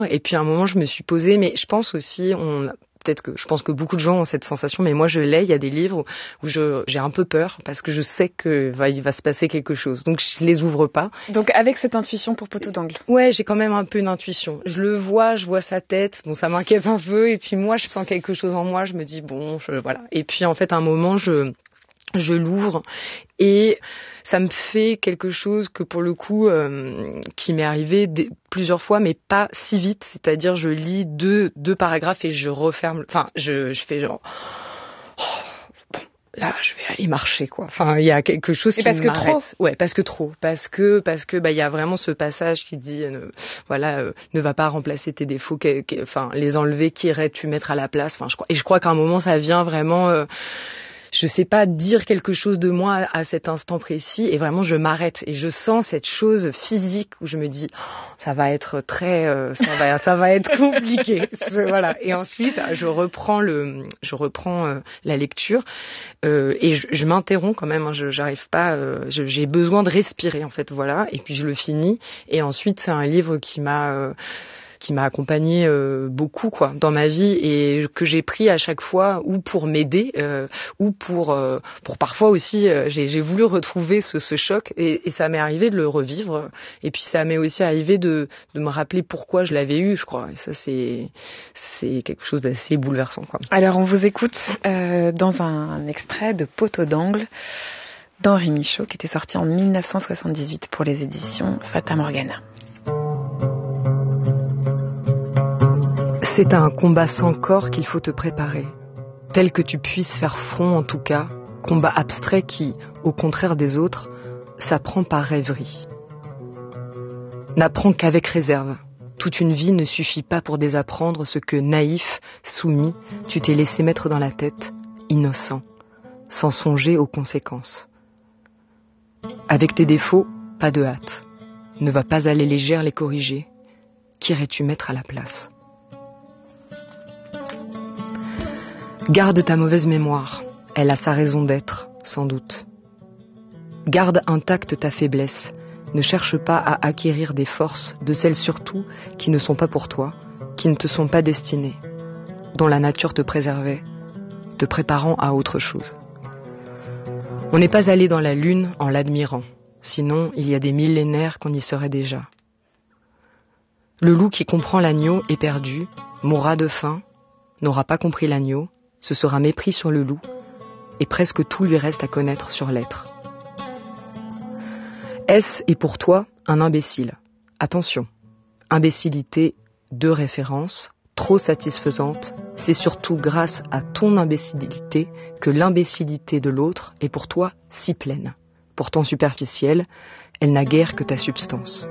Et puis à un moment, je me suis posée, mais je pense aussi, je pense que beaucoup de gens ont cette sensation, mais moi je l'ai. Il y a des livres où j'ai un peu peur parce que je sais il va se passer quelque chose. Donc je les ouvre pas. Donc avec cette intuition pour Poteau d'angle. Ouais, j'ai quand même un peu une intuition. Je vois sa tête. Bon, ça m'inquiète un peu. Et puis moi, je sens quelque chose en moi. Je me dis voilà. Et puis en fait, à un moment, je l'ouvre et ça me fait quelque chose que pour le coup qui m'est arrivé plusieurs fois mais pas si vite, c'est-à-dire je lis deux paragraphes et je referme, je fais genre là je vais aller marcher quoi. Il y a quelque chose qui m'arrête. Trop. Ouais, parce que il y a vraiment ce passage qui dit ne va pas remplacer tes défauts, les enlever, qui irais-tu mettre à la place. Je crois qu'à un moment ça vient vraiment je sais pas dire quelque chose de moi à cet instant précis et vraiment je m'arrête et je sens cette chose physique où je me dis ça va être très ça va être compliqué. Voilà. Et ensuite je reprends la lecture et je m'interromps quand même, j'arrive pas j'ai besoin de respirer en fait, voilà, et puis je le finis et ensuite c'est un livre qui m'a accompagné beaucoup quoi dans ma vie et que j'ai pris à chaque fois ou pour m'aider ou pour parfois aussi j'ai voulu retrouver ce choc et ça m'est arrivé de le revivre et puis ça m'est aussi arrivé de me rappeler pourquoi je l'avais eu, je crois, et ça c'est quelque chose d'assez bouleversant quoi. Alors on vous écoute dans un extrait de Poteau d'angle d'Henri Michaud qui était sorti en 1978 pour les éditions Fata Morgana. C'est à un combat sans corps qu'il faut te préparer, tel que tu puisses faire front en tout cas, combat abstrait qui, au contraire des autres, s'apprend par rêverie. N'apprends qu'avec réserve. Toute une vie ne suffit pas pour désapprendre ce que, naïf, soumis, tu t'es laissé mettre dans la tête, innocent, sans songer aux conséquences. Avec tes défauts, pas de hâte. Ne va pas aller légère les corriger. Qu'irais-tu mettre à la place ? Garde ta mauvaise mémoire, elle a sa raison d'être, sans doute. Garde intacte ta faiblesse, ne cherche pas à acquérir des forces, de celles surtout qui ne sont pas pour toi, qui ne te sont pas destinées, dont la nature te préservait, te préparant à autre chose. On n'est pas allé dans la lune en l'admirant, sinon il y a des millénaires qu'on y serait déjà. Le loup qui comprend l'agneau est perdu, mourra de faim, n'aura pas compris l'agneau, ce sera mépris sur le loup, et presque tout lui reste à connaître sur l'être. Est-ce et pour toi un imbécile ? Attention, imbécilité de référence, trop satisfaisante, c'est surtout grâce à ton imbécilité que l'imbécilité de l'autre est pour toi si pleine. Pourtant superficielle, elle n'a guère que ta substance.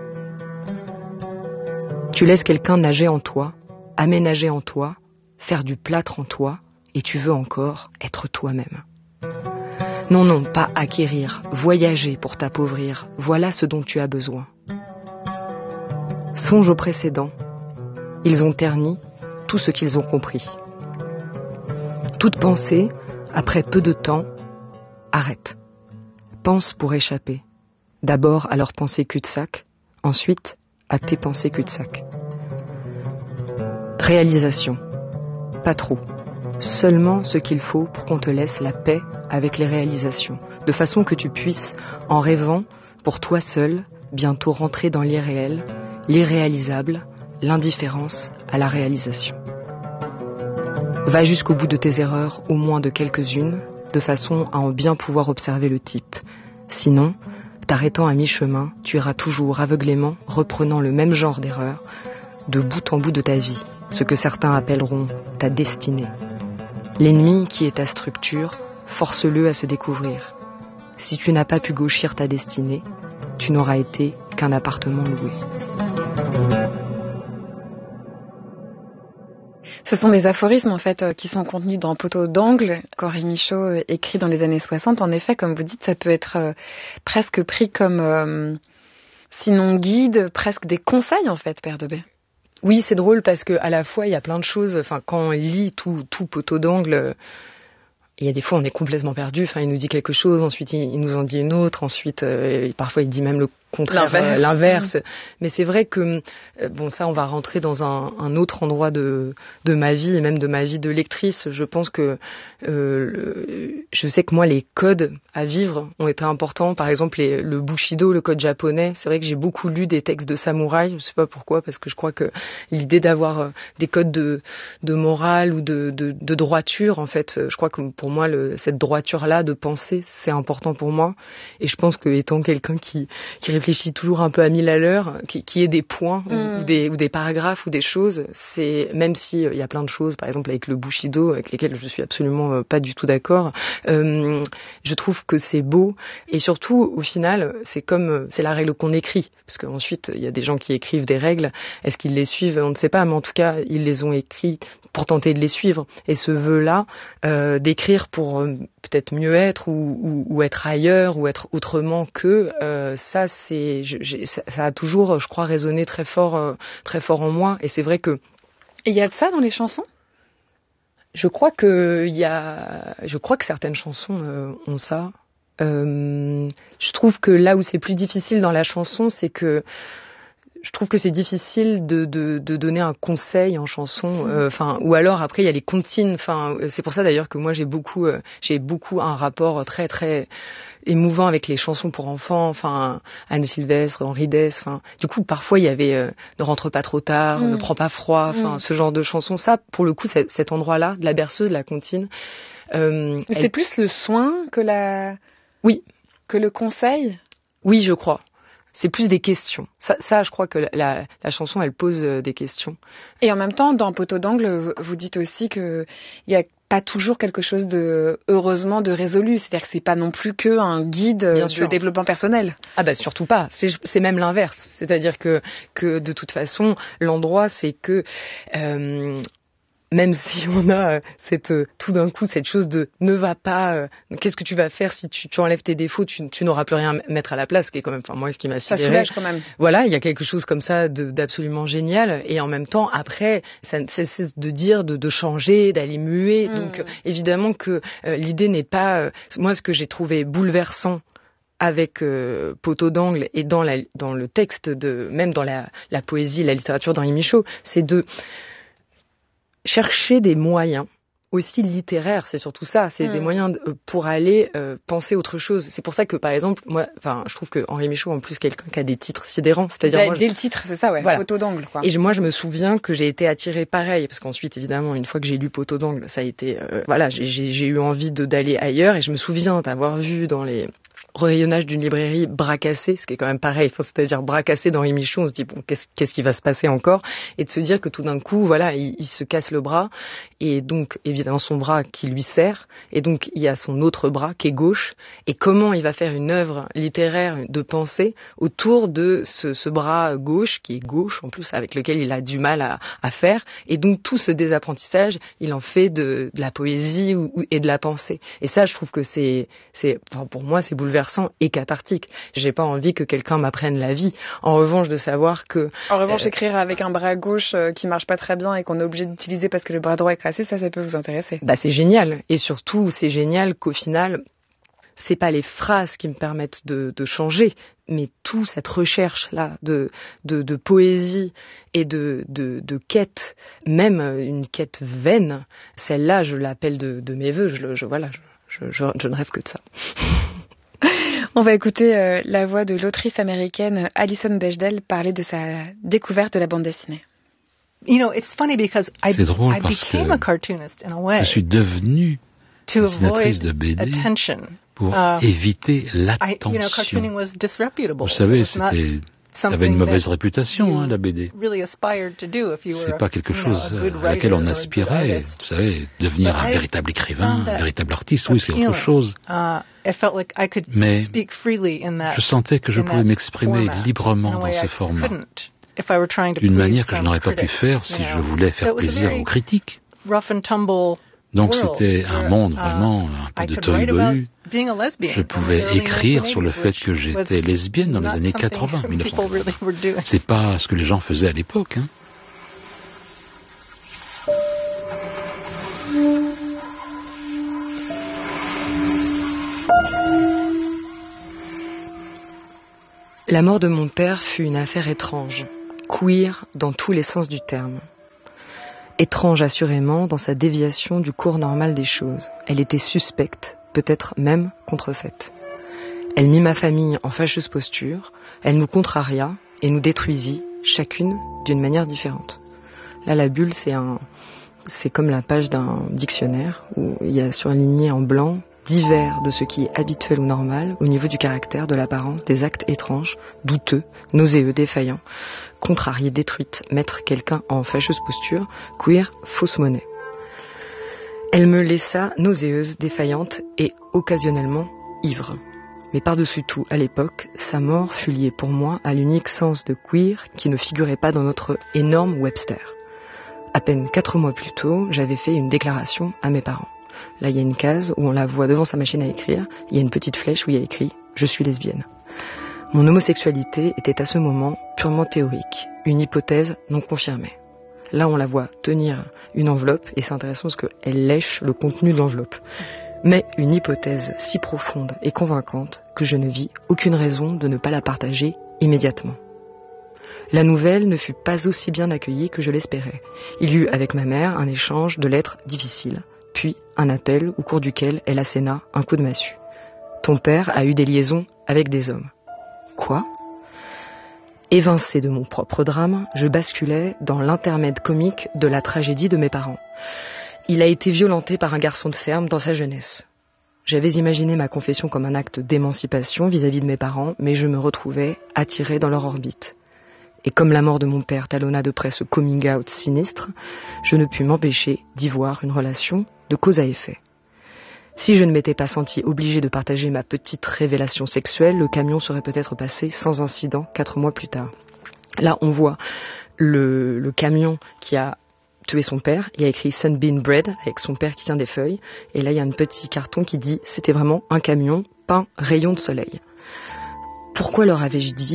Tu laisses quelqu'un nager en toi, aménager en toi, faire du plâtre en toi, et tu veux encore être toi-même. Non, pas acquérir, voyager pour t'appauvrir, voilà ce dont tu as besoin. Songe aux précédents, ils ont terni tout ce qu'ils ont compris. Toute pensée, après peu de temps, arrête. Pense pour échapper. D'abord à leurs pensées cul-de-sac, ensuite à tes pensées cul-de-sac. Réalisation. Pas trop. Seulement ce qu'il faut pour qu'on te laisse la paix avec les réalisations, de façon que tu puisses, en rêvant, pour toi seul, bientôt rentrer dans l'irréel, l'irréalisable, l'indifférence à la réalisation. Va jusqu'au bout de tes erreurs, au moins de quelques-unes, de façon à en bien pouvoir observer le type. Sinon, t'arrêtant à mi-chemin, tu iras toujours aveuglément reprenant le même genre d'erreur, de bout en bout de ta vie, ce que certains appelleront ta destinée. L'ennemi qui est ta structure, force-le à se découvrir. Si tu n'as pas pu gauchir ta destinée, tu n'auras été qu'un appartement loué. Ce sont des aphorismes en fait qui sont contenus dans Poteau d'angle qu'Henri Michaud écrit dans les années 60. En effet, comme vous dites, ça peut être presque pris comme sinon guide, presque des conseils en fait, Père Debay. Oui, c'est drôle parce que à la fois il y a plein de choses. Enfin, quand on lit tout Poteau d'angle, il y a des fois on est complètement perdu. Enfin, il nous dit quelque chose, ensuite il nous en dit une autre, ensuite parfois il dit même le contraire, l'inverse. Mais c'est vrai que ça, on va rentrer dans un autre endroit de ma vie et même de ma vie de lectrice. Je pense que je sais que moi, les codes à vivre ont été importants. Par exemple, le bushido, le code japonais. C'est vrai que j'ai beaucoup lu des textes de samouraïs. Je sais pas pourquoi, parce que je crois que l'idée d'avoir des codes de morale ou de droiture, en fait, je crois que pour moi, cette droiture-là de pensée, c'est important pour moi. Et je pense que étant quelqu'un qui réfléchit toujours un peu à 1000 à l'heure, qui ait des points ou des paragraphes ou des choses, c'est même si il y a plein de choses, par exemple avec le bushido, avec lesquelles je suis absolument pas du tout d'accord, je trouve que c'est beau et surtout au final c'est la règle qu'on écrit, parce qu'ensuite il y a des gens qui écrivent des règles, est-ce qu'ils les suivent, on ne sait pas, mais en tout cas ils les ont écrites pour tenter de les suivre, et ce vœu-là d'écrire pour peut-être mieux être ou être ailleurs ou être autrement que ça a toujours, je crois, résonné très fort en moi. Et c'est vrai que il y a de ça dans les chansons. Je crois que certaines chansons ont ça. Je trouve que là où c'est plus difficile dans la chanson, c'est que je trouve que c'est difficile de donner un conseil en chanson, ou alors après il y a les comptines, c'est pour ça d'ailleurs que moi j'ai beaucoup un rapport très très émouvant avec les chansons pour enfants, Anne Sylvestre, Henri Dess, du coup parfois il y avait Ne rentre pas trop tard, Ne prends pas froid, ce genre de chansons. Ça pour le coup, cet endroit-là de la berceuse, de la comptine, c'est plus le soin que que le conseil. Oui, je crois. C'est plus des questions. Ça, je crois que la chanson, elle pose des questions. Et en même temps, dans Poteau d'angle, vous dites aussi que il y a pas toujours quelque chose heureusement de résolu. C'est-à-dire que c'est pas non plus que un guide de développement personnel. Ah bah surtout pas. C'est même l'inverse. C'est-à-dire que de toute façon, l'endroit, c'est que même si on a tout d'un coup cette chose de ne va pas, qu'est-ce que tu vas faire si tu enlèves tes défauts, tu n'auras plus rien à mettre à la place, qui est quand même, moi, ce qui m'a sidéré. Ça soulage quand même. Voilà, il y a quelque chose comme ça d'absolument génial, et en même temps, après, ça cesse de dire de changer, d'aller muer. Donc, évidemment que l'idée n'est pas, moi, ce que j'ai trouvé bouleversant avec Poteau d'angle et dans le texte même dans la poésie, la littérature d'Henri Michaud, c'est de chercher des moyens aussi littéraires, c'est surtout ça, c'est des moyens pour aller penser autre chose. C'est pour ça que, par exemple, moi, je trouve que Henri Michaud, en plus, quelqu'un qui a des titres sidérants, c'est-à-dire dès le titre, c'est ça, ouais, voilà. Poteau d'angle, quoi. Et moi, je me souviens que j'ai été attirée pareil, parce qu'ensuite, évidemment, une fois que j'ai lu Poteau d'angle, ça a été, j'ai eu envie d'aller ailleurs, et je me souviens d'avoir vu dans les rayonnage d'une librairie bras cassés, ce qui est quand même pareil, c'est-à-dire bras cassés d'Henri Michaud, on se dit bon, qu'est-ce qui va se passer encore, et de se dire que tout d'un coup, voilà, il se casse le bras, et donc évidemment son bras qui lui sert, et donc il y a son autre bras qui est gauche, et comment il va faire une œuvre littéraire de pensée autour de ce bras gauche, qui est gauche en plus, avec lequel il a du mal à faire, et donc tout ce désapprentissage, il en fait de la poésie et de la pensée. Et ça, je trouve que pour moi, c'est bouleversant et cathartique. J'ai pas envie que quelqu'un m'apprenne la vie. En revanche, de savoir que... En revanche, écrire avec un bras gauche qui marche pas très bien et qu'on est obligé d'utiliser parce que le bras droit est cassé, ça peut vous intéresser. Bah, c'est génial. Et surtout, c'est génial qu'au final, c'est pas les phrases qui me permettent de changer, mais toute cette recherche-là de poésie et de quête, même une quête vaine, celle-là, je l'appelle de mes voeux. Je ne rêve que de ça. On va écouter la voix de l'autrice américaine Alison Bechdel parler de sa découverte de la bande dessinée. C'est drôle parce que je suis devenue dessinatrice de BD pour éviter l'attention. Vous savez, ça avait une mauvaise réputation, la BD. C'est pas quelque chose à laquelle on aspirait. Vous savez, devenir un véritable écrivain, un véritable artiste, oui, c'est autre chose. Mais je sentais que je pouvais m'exprimer librement dans ce format, d'une manière que je n'aurais pas pu faire si je voulais faire plaisir aux critiques. Donc c'était un monde vraiment un peu de tohu-bohu. Je pouvais écrire sur le fait que j'étais lesbienne dans les années 80, 1980. C'est pas ce que les gens faisaient à l'époque, hein. La mort de mon père fut une affaire étrange, queer dans tous les sens du terme. Étrange assurément dans sa déviation du cours normal des choses. Elle était suspecte, peut-être même contrefaite. Elle mit ma famille en fâcheuse posture, elle nous contraria et nous détruisit, chacune d'une manière différente. Là, la bulle, c'est comme la page d'un dictionnaire où il y a surligné en blanc divers de ce qui est habituel ou normal au niveau du caractère, de l'apparence, des actes étranges, douteux, nauséeux, défaillants, contrariés, détruites, mettre quelqu'un en fâcheuse posture, queer, fausse monnaie. Elle me laissa nauséeuse, défaillante et occasionnellement ivre. Mais par-dessus tout, à l'époque, sa mort fut liée pour moi à l'unique sens de queer qui ne figurait pas dans notre énorme Webster. À peine 4 mois plus tôt, j'avais fait une déclaration à mes parents. Là, il y a une case où on la voit devant sa machine à écrire. Il y a une petite flèche où il y a écrit « Je suis lesbienne ». Mon homosexualité était à ce moment purement théorique, une hypothèse non confirmée. Là, on la voit tenir une enveloppe et c'est intéressant parce qu'elle lèche le contenu de l'enveloppe. Mais une hypothèse si profonde et convaincante que je ne vis aucune raison de ne pas la partager immédiatement. La nouvelle ne fut pas aussi bien accueillie que je l'espérais. Il y eut avec ma mère un échange de lettres difficiles, puis un appel au cours duquel elle asséna un coup de massue. « Ton père a eu des liaisons avec des hommes. » Quoi ? Évincé de mon propre drame, je basculais dans l'intermède comique de la tragédie de mes parents. Il a été violenté par un garçon de ferme dans sa jeunesse. J'avais imaginé ma confession comme un acte d'émancipation vis-à-vis de mes parents, mais je me retrouvais attirée dans leur orbite. Et comme la mort de mon père talonna de près ce coming out sinistre, je ne pus m'empêcher d'y voir une relation de cause à effet. Si je ne m'étais pas sentie obligée de partager ma petite révélation sexuelle, le camion serait peut-être passé sans incident 4 mois plus tard. Là, on voit le camion qui a tué son père. Il y a écrit Sunbeam Bread avec son père qui tient des feuilles. Et là, il y a un petit carton qui dit c'était vraiment un camion peint rayon de soleil. Pourquoi leur avais-je dit ?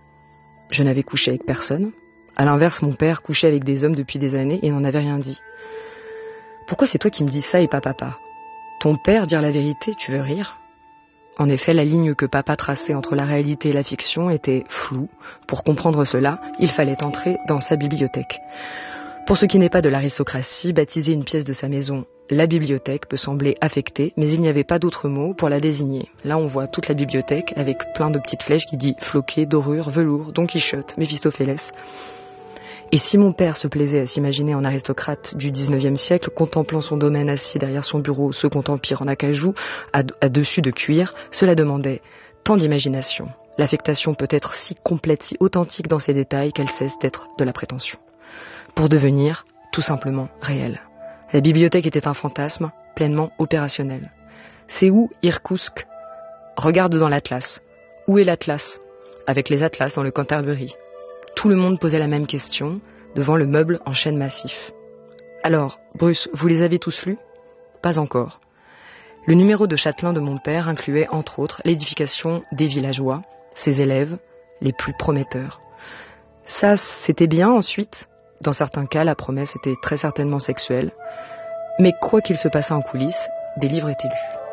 Je n'avais couché avec personne. À l'inverse, mon père couchait avec des hommes depuis des années et n'en avait rien dit. Pourquoi c'est toi qui me dis ça et pas papa ? Ton père, dire la vérité, tu veux rire ? En effet, la ligne que papa traçait entre la réalité et la fiction était floue. Pour comprendre cela, il fallait entrer dans sa bibliothèque. Pour ce qui n'est pas de l'aristocratie, baptiser une pièce de sa maison la bibliothèque peut sembler affecté, mais il n'y avait pas d'autre mot pour la désigner. Là, on voit toute la bibliothèque avec plein de petites flèches qui dit floqué, dorure, velours, Don Quichotte, Méphistophélès. Et si mon père se plaisait à s'imaginer en aristocrate du 19e siècle, contemplant son domaine assis derrière son bureau, second empire en acajou, à dessus de cuir, cela demandait tant d'imagination. L'affectation peut être si complète, si authentique dans ses détails qu'elle cesse d'être de la prétention. Pour devenir tout simplement réelle. La bibliothèque était un fantasme pleinement opérationnel. C'est où Irkoutsk ? Regarde dans l'Atlas. Où est l'Atlas ? Avec les Atlas dans le Canterbury. Tout le monde posait la même question devant le meuble en chêne massif. Alors, Bruce, vous les avez tous lus ? Pas encore. Le numéro de châtelain de mon père incluait, entre autres, l'édification des villageois, ses élèves, les plus prometteurs. Ça, c'était bien ensuite. Dans certains cas, la promesse était très certainement sexuelle. Mais quoi qu'il se passât en coulisses, des livres étaient lus.